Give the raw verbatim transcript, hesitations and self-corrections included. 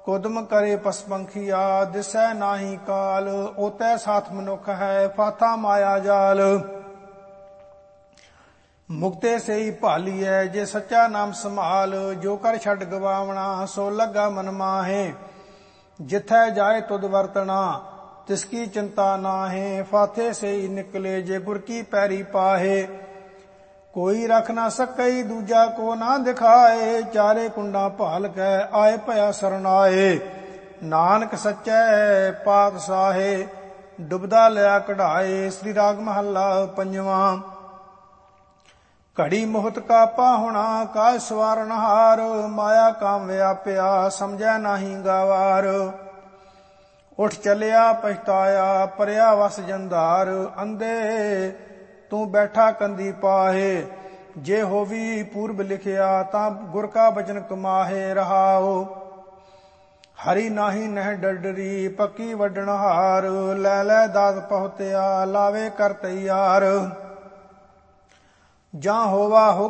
ਕੁਦਮ ਕਰੇ ਪਸਪੰਖੀਆ, ਦਿਸੈ ਨਾਹੀ ਕਾਲ। ਓਤੈ ਸਾਥ ਮਨੁੱਖ ਹੈ, ਫਾਥਾ ਮਾਇਆ ਜਾਲ। ਮੁਕਤੇ ਸਈ ਭਾਲੀਐ, ਜੇ ਸੱਚਾ ਨਾਮ ਸੰਭਾਲ। ਜੋ ਕਰ ਛੱਡ ਗਵਾਵਣਾ, ਸੋ ਲੱਗਾ ਮਨ ਮਾਹੇ। ਜਿਥੈ ਜਾਏ ਤੁਧ ਵਰਤਣਾ, ਤਿਸਕੀ ਚਿੰਤਾ ਨਾਹੇ। ਫਾਥੇ ਸਈ ਨਿਕਲੇ, ਜੇ ਗੁਰ ਕੀ ਪੈਰੀ ਪਾਹੇ। ਕੋਈ ਰਖ ਨਾ ਸਕਈ, ਦੂਜਾ ਕੋ ਨਾ ਦਿਖਾਏ। ਚਾਰੇ ਕੁੰਡਾ ਭਾਲ ਕੈ, ਆਏ ਭਇਆ ਸਰਨਾਏ। ਨਾਨਕ ਸੱਚੈ ਪਾਤਸ਼ਾਹੇ, ਡੁਬਦਾ ਲਿਆ ਕਢਾਏ। ਸ੍ਰੀ ਰਾਗ ਮਹੱਲਾ ਪੰਜਵਾਂ। ਘੜੀ ਮੋਹਤ ਕਾ ਪਾਹੁਣਾ, ਕਾਜ ਸਵਾਰਨਹਾਰ। ਮਾਇਆ ਕਾਮ ਵਿਆਪਿਆ, ਸਮਝੈ ਨਾਹੀ ਗਾਵਾਰ। ਉਠ ਚਲਿਆ ਪਛਤਾਇਆ, ਪਰਿਆ ਵਸ ਜੰਧਾਰ। ਅੰਧੇ ਤੂੰ ਬੈਠਾ ਕੰਦੀ ਪਾਹੇ। ਜੇ ਹੋਵੀ ਪੂਰਬ ਲਿਖਿਆ, ਤਾਂ ਗੁਰ ਕਾ ਬਚਨ ਕਮਾਹੇ। ਰਹਾਓ ਹਰੀ ਨਾਹੀ ਨਹਿ ਡਡਰੀ, ਪੱਕੀ ਵੱਡਣਹਾਰ। ਲੈ ਲੈ ਦਾਤ ਪਹੁਤਿਆ, ਲਾਵੇ ਕਰ ਤੈਯਾਰ। ਜਾਂ ਹੋਵਾ